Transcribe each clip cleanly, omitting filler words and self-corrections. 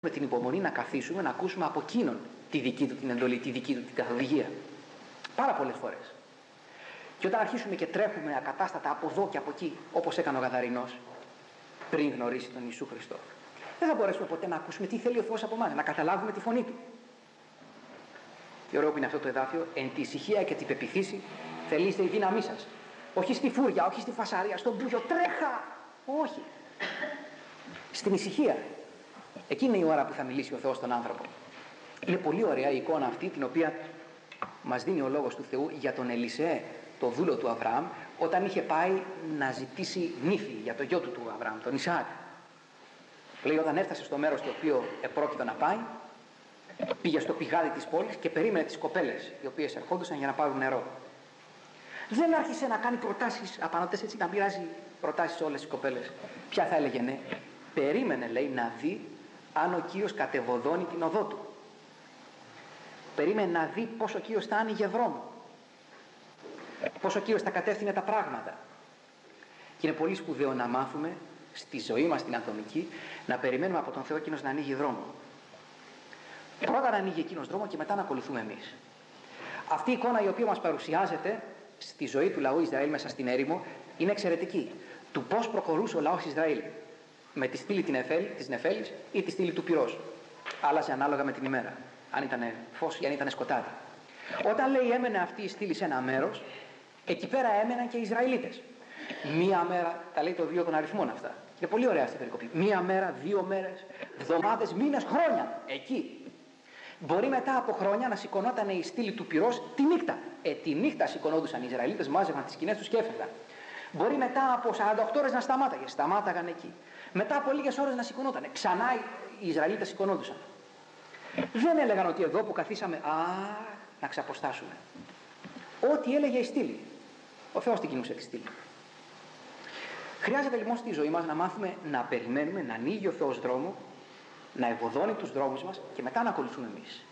με την υπομονή να καθίσουμε, να ακούσουμε από εκείνον τη δική του την εντολή, τη δική του την καθοδηγία. Πάρα πολλές φορές. Και όταν αρχίσουμε και τρέχουμε ακατάστατα από εδώ και από εκεί, όπως έκανε ο Γαδαρινός, πριν γνωρίσει τον Ιησού Χριστό, δεν θα μπορέσουμε ποτέ να ακούσουμε τι θέλει ο Θεός από εμάς, να καταλάβουμε τη φωνή του. Τι ωραίο που είναι αυτό το εδάφιο, εν τη ησυχία και την πεποιθήση θελήστε η δύναμή σας. Όχι στη φούρια, όχι στη φασαρία, στον μπούγιο, τρέχα! Όχι. Στην ησυχία. Εκείνη είναι η ώρα που θα μιλήσει ο Θεός στον άνθρωπο. Είναι πολύ ωραία η εικόνα αυτή, την οποία μας δίνει ο Λόγος του Θεού για τον Ελισεέ, το δούλο του Αβραάμ, όταν είχε πάει να ζητήσει νύφη για το γιο του Αβραάμ, τον Ισαάκ. Λέει, όταν έφτασε στο μέρος το οποίο επρόκειτο να πάει, πήγε στο πηγάδι της πόλης και περίμενε τις κοπέλες οι οποίες ερχόντουσαν για να πάρουν νερό. Δεν άρχισε να κάνει προτάσεις απανωτές, έτσι να μοιράζει προτάσεις σε όλες τις κοπέλες. Ποια θα έλεγε ναι? Περίμενε, λέει, να δει αν ο Κύριος κατεβοδώνει την οδό του. Περίμενε να δει πώς ο Κύριος θα άνοιγε δρόμο. Πώς ο Κύριος θα κατεύθυνε τα πράγματα. Και είναι πολύ σπουδαίο να μάθουμε στη ζωή μας την ατομική να περιμένουμε από τον Θεό εκείνος να ανοίγει δρόμο. Πρώτα να ανοίγει εκείνος δρόμο και μετά να ακολουθούμε εμείς. Αυτή η εικόνα η οποία μας παρουσιάζεται στη ζωή του λαού Ισραήλ μέσα στην έρημο είναι εξαιρετική. Του πώς προχωρούσε ο λαός Ισραήλ. Με τη στήλη της Νεφέλης ή τη στήλη του πυρός. Άλλαζε ανάλογα με την ημέρα. Αν ήταν φως ή αν ήταν σκοτάδι. Όταν λέει έμενε αυτή η στήλη σε ένα μέρος, εκεί πέρα έμεναν και οι Ισραηλίτες. Μία μέρα, τα λέει το 2 των αριθμών αυτά. Είναι πολύ ωραία αυτή η περικοπή. Μία μέρα, 2 μέρες, εβδομάδες, μήνες, χρόνια. Εκεί. Μπορεί μετά από χρόνια να σηκωνόταν η στήλη του πυρός τη νύχτα. Τη νύχτα σηκωνόντουσαν οι Ισραηλίτες, μάζευαν τις σκηνές τους και έφευγαν. Μπορεί μετά από 48 ώρες να σταμάταγαν εκεί. Μετά από λίγες ώρες να σηκωνόταν. Ξανά οι Ισραηλίτες σηκωνόντουσαν. Δεν έλεγαν ότι εδώ που καθίσαμε, να ξαποστάσουμε. Ό,τι έλεγε η στήλη. Ο Θεός την κινούσε τη στήλη. Χρειάζεται λοιπόν στη ζωή μας να μάθουμε να περιμένουμε, να ανοίγει ο Θεός δρόμο, να ευωδώνει τους δρόμους μας και μετά να ακολουθούμε εμείς.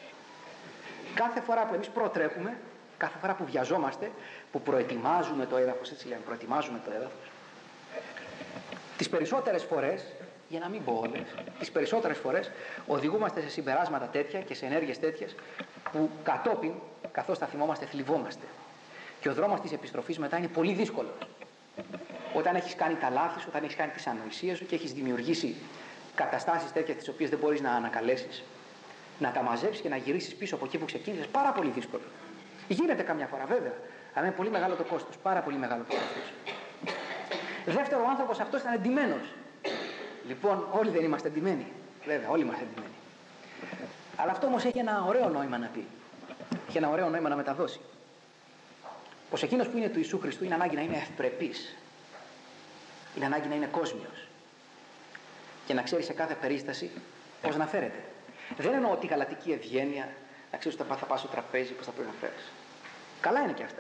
Κάθε φορά που εμείς προτρέχουμε, κάθε φορά που βιαζόμαστε, που προετοιμάζουμε το έδαφος, έτσι λέμε, προετοιμάζουμε το έδαφος, τις περισσότερες φορές, για να μην πω όλες, τις περισσότερες φορές οδηγούμαστε σε συμπεράσματα τέτοια και σε ενέργειες τέτοιες που κατόπιν, καθώς τα θυμόμαστε, θλιβόμαστε. Και ο δρόμος της επιστροφής μετά είναι πολύ δύσκολος. Όταν έχεις κάνει τα λάθη σου, όταν έχεις κάνει τις ανοησίες σου και έχεις δημιουργήσει καταστάσεις τέτοιες τις οποίες δεν μπορείς να ανακαλέσεις, να τα μαζέψεις και να γυρίσεις πίσω από εκεί που ξεκίνησες, πάρα πολύ δύσκολο. Γίνεται καμιά φορά βέβαια, αλλά είναι πολύ μεγάλο το κόστος, πάρα πολύ μεγάλο το κόστος. Δεύτερο, ο άνθρωπος αυτός ήταν εντυμένος. Λοιπόν, όλοι δεν είμαστε εντυμένοι. Βέβαια, όλοι είμαστε εντυμένοι. Αλλά αυτό όμως έχει ένα ωραίο νόημα να πει. Έχει ένα ωραίο νόημα να μεταδώσει. Πως εκείνος που είναι του Ιησού Χριστού είναι ανάγκη να είναι ευπρεπής. Είναι ανάγκη να είναι κόσμιος. Και να ξέρει σε κάθε περίσταση πώς να φέρεται. Δεν εννοώ τη γαλατική ευγένεια, να ξέρεις ότι θα πας στο τραπέζι, πώς θα πρέπει να φέρεις. Καλά είναι και αυτά.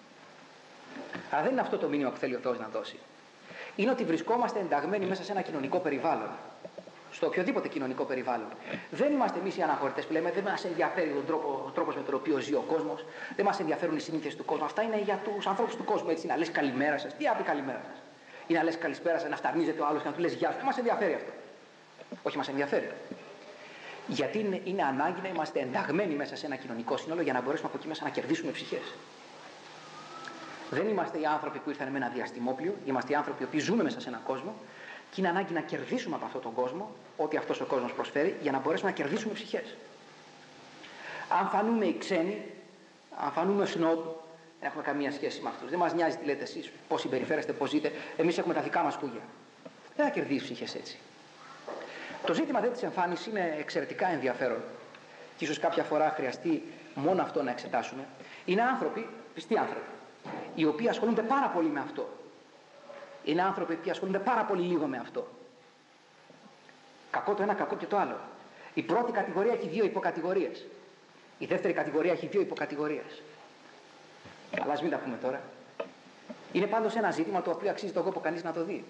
Αλλά δεν είναι αυτό το μήνυμα που θέλει ο Θεός να δώσει. Είναι ότι βρισκόμαστε ενταγμένοι μέσα σε ένα κοινωνικό περιβάλλον. Στο οποιοδήποτε κοινωνικό περιβάλλον. Δεν είμαστε εμείς οι αναχωρητές που λέμε, δεν μας ενδιαφέρει ο τρόπος με τον οποίο ζει ο κόσμος, δεν μας ενδιαφέρουν οι συνήθειες του κόσμου. Αυτά είναι για τους ανθρώπους του κόσμου. Έτσι, να λες καλημέρα σας. Τι άπει καλημέρα σας? Ή να λες καλησπέρα σας, να φταρνίζεται ο άλλος και να του λες γεια σου. Δεν μας ενδιαφέρει αυτό. Όχι, μας ενδιαφέρει. Γιατί είναι ανάγκη να είμαστε ενταγμένοι μέσα σε ένα κοινωνικό σύνολο για να μπορέσουμε από εκεί μέσα να κερδίσουμε ψυχές. Δεν είμαστε οι άνθρωποι που ήρθαν με ένα διαστημόπλιο, είμαστε οι άνθρωποι που ζούμε μέσα σε έναν κόσμο και είναι ανάγκη να κερδίσουμε από αυτόν τον κόσμο ό,τι αυτός ο κόσμος προσφέρει για να μπορέσουμε να κερδίσουμε ψυχές. Αν φανούμε οι ξένοι, αν φανούμε σνόμπ, δεν έχουμε καμία σχέση με αυτούς. Δεν μας νοιάζει τι λέτε εσείς, πώς συμπεριφέρεστε, πώς ζείτε. Εμείς έχουμε τα δικά μας κούγια. Δεν θα κερδίσει ψυχές έτσι. Το ζήτημα δε της εμφάνισης είναι εξαιρετικά ενδιαφέρον και ίσως κάποια φορά χρειαστεί μόνο αυτό να εξετάσουμε. Είναι άνθρωποι, πιστοί άνθρωποι, οι οποίοι ασχολούνται πάρα πολύ με αυτό. Είναι άνθρωποι που ασχολούνται πάρα πολύ λίγο με αυτό. Κακό το ένα, κακό και το άλλο. Η πρώτη κατηγορία έχει 2 υποκατηγορίες. Η δεύτερη κατηγορία έχει 2 υποκατηγορίες. Αλλά ας μην τα πούμε τώρα. Είναι πάντως ένα ζήτημα το οποίο αξίζει τον κόπο κανείς να το δει.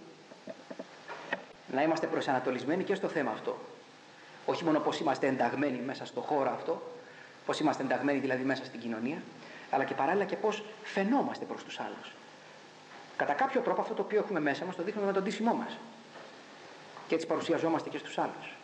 Να είμαστε προσανατολισμένοι και στο θέμα αυτό. Όχι μόνο πώς είμαστε ενταγμένοι μέσα στο χώρο αυτό, πώς είμαστε ενταγμένοι δηλαδή μέσα στην κοινωνία, αλλά και παράλληλα και πώς φαινόμαστε προς τους άλλους. Κατά κάποιο τρόπο αυτό το οποίο έχουμε μέσα μας το δείχνουμε με τον ντύσιμό μας. Και έτσι παρουσιαζόμαστε και στους άλλους.